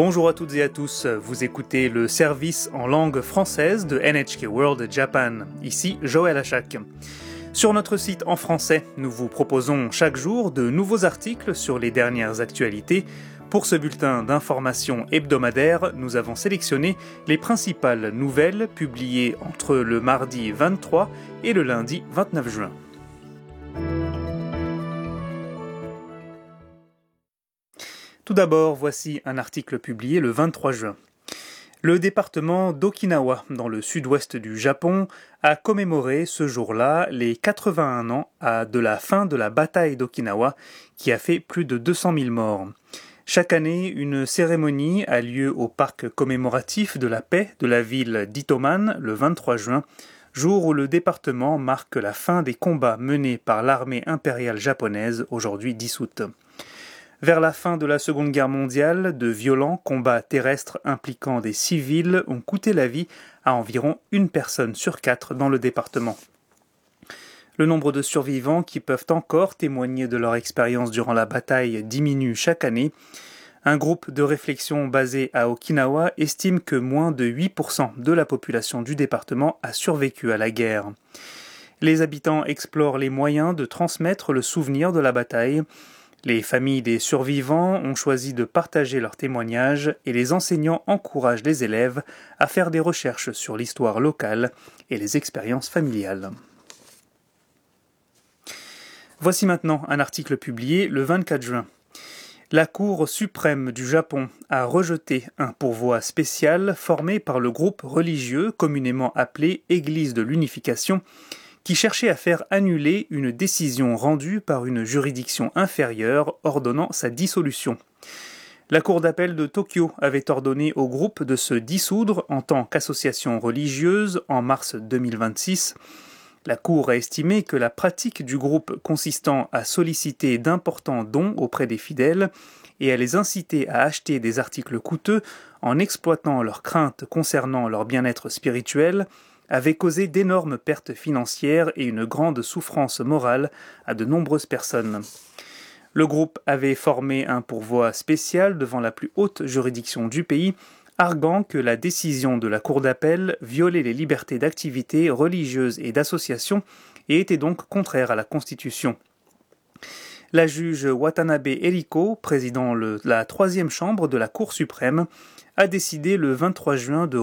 Bonjour à toutes et à tous, vous écoutez le service en langue française de NHK World Japan. Ici Joël Achak. Sur notre site en français, nous vous proposons chaque jour de nouveaux articles sur les dernières actualités. Pour ce bulletin d'information hebdomadaire, nous avons sélectionné les principales nouvelles publiées entre le mardi 23 et le lundi 29 juin. Tout d'abord, voici un article publié le 23 juin. Le département d'Okinawa, dans le sud-ouest du Japon, a commémoré ce jour-là les 81 ans de la fin de la bataille d'Okinawa, qui a fait plus de 200 000 morts. Chaque année, une cérémonie a lieu au parc commémoratif de la paix de la ville d'Itoman le 23 juin, jour où le département marque la fin des combats menés par l'armée impériale japonaise, aujourd'hui dissoute. Vers la fin de la Seconde Guerre mondiale, de violents combats terrestres impliquant des civils ont coûté la vie à environ une personne sur 4 dans le département. Le nombre de survivants qui peuvent encore témoigner de leur expérience durant la bataille diminue chaque année. Un groupe de réflexion basé à Okinawa estime que moins de 8% de la population du département a survécu à la guerre. Les habitants explorent les moyens de transmettre le souvenir de la bataille. Les familles des survivants ont choisi de partager leurs témoignages et les enseignants encouragent les élèves à faire des recherches sur l'histoire locale et les expériences familiales. Voici maintenant un article publié le 24 juin. La Cour suprême du Japon a rejeté un pourvoi spécial formé par le groupe religieux communément appelé Église de l'Unification, qui cherchait à faire annuler une décision rendue par une juridiction inférieure ordonnant sa dissolution. La Cour d'appel de Tokyo avait ordonné au groupe de se dissoudre en tant qu'association religieuse en mars 2026. La Cour a estimé que la pratique du groupe consistant à solliciter d'importants dons auprès des fidèles et à les inciter à acheter des articles coûteux en exploitant leurs craintes concernant leur bien-être spirituel avait causé d'énormes pertes financières et une grande souffrance morale à de nombreuses personnes. Le groupe avait formé un pourvoi spécial devant la plus haute juridiction du pays, arguant que la décision de la Cour d'appel violait les libertés d'activité religieuse et d'association et était donc contraire à la Constitution. La juge Watanabe Eriko, président de la troisième chambre de la Cour suprême, a décidé le 23 juin de